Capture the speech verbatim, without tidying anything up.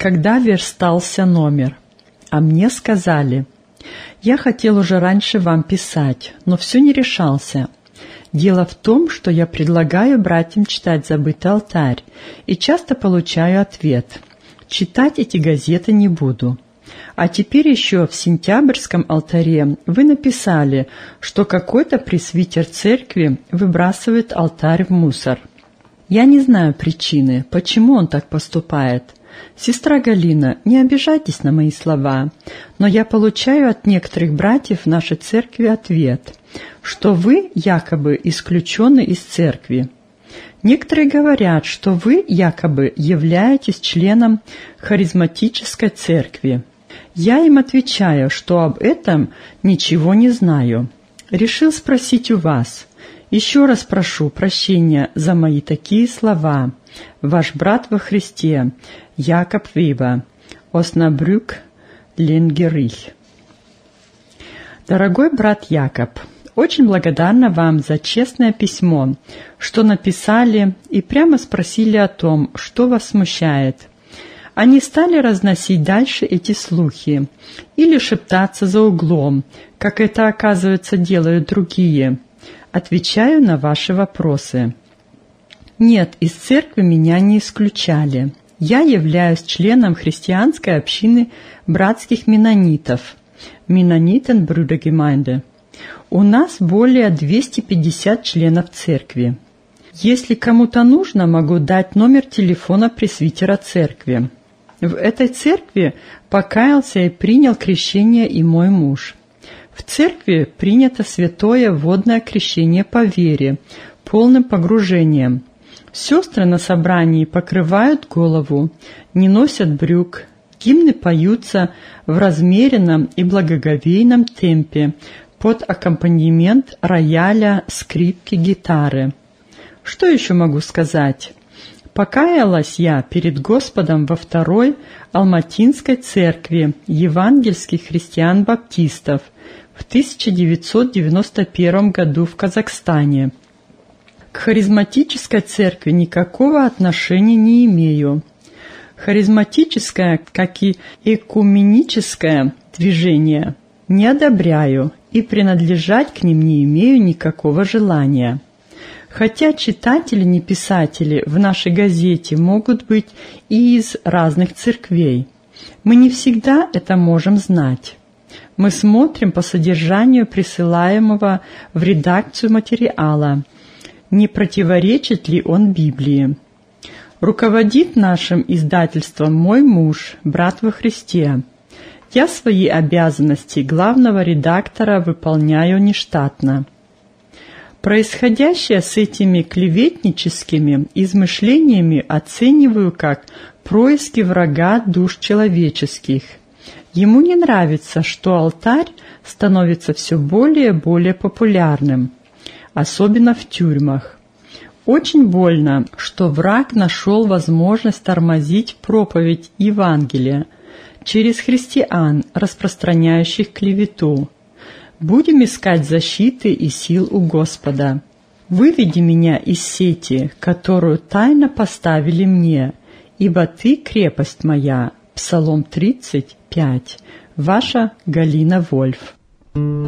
когда верстался номер, а мне сказали: «Я хотел уже раньше вам писать, но все не решался. Дело в том, что я предлагаю братьям читать «Забытый алтарь» и часто получаю ответ: читать эти газеты не буду. А теперь еще в сентябрьском алтаре вы написали, что какой-то пресвитер церкви выбрасывает алтарь в мусор. Я не знаю причины, почему он так поступает. Сестра Галина, не обижайтесь на мои слова, но я получаю от некоторых братьев в нашей церкви ответ, что вы якобы исключены из церкви. Некоторые говорят, что вы якобы являетесь членом харизматической церкви. Я им отвечаю, что об этом ничего не знаю. Решил спросить у вас. Еще раз прошу прощения за мои такие слова. Ваш брат во Христе, Якоб Веба, Оснабрюк, Ленгерих. Дорогой брат Якоб, очень благодарна вам за честное письмо, что написали и прямо спросили о том, что вас смущает. Они стали разносить дальше эти слухи или шептаться за углом, как это, оказывается, делают другие. Отвечаю на ваши вопросы. Нет, из церкви меня не исключали. Я являюсь членом христианской общины братских меннонитов, Mennoniten-Brüdergemeinde. У нас более двухсот пятидесяти членов церкви. Если кому-то нужно, могу дать номер телефона пресвитера церкви. В этой церкви покаялся и принял крещение и мой муж. В церкви принято святое водное крещение по вере, полным погружением. Сестры на собрании покрывают голову, не носят брюк, гимны поются в размеренном и благоговейном темпе под аккомпанемент рояля, скрипки, гитары. Что еще могу сказать? Покаялась я перед Господом во второй Алматинской церкви евангельских христиан-баптистов в тысяча девятьсот девяносто первом году в Казахстане. К харизматической церкви никакого отношения не имею. Харизматическое, как и экуменическое движение не одобряю и принадлежать к ним не имею никакого желания. Хотя читатели, не писатели в нашей газете могут быть и из разных церквей. Мы не всегда это можем знать. Мы смотрим по содержанию присылаемого в редакцию материала, не противоречит ли он Библии. Руководит нашим издательством мой муж, брат во Христе. Я свои обязанности главного редактора выполняю нештатно. Происходящее с этими клеветническими измышлениями оцениваю как происки врага душ человеческих. Ему не нравится, что алтарь становится все более и более популярным, особенно в тюрьмах. Очень больно, что враг нашел возможность тормозить проповедь Евангелия через христиан, распространяющих клевету. Будем искать защиты и сил у Господа. Выведи меня из сети, которую тайно поставили мне, ибо Ты крепость моя. Псалом тридцать пять. Ваша Галина Вольф.